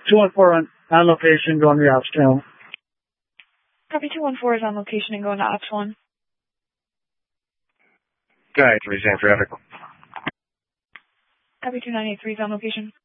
214 on location, going to the ops channel. Copy 214 is on location and going to ops 1. Guy, 3 traffic. Copy 2983 is on location.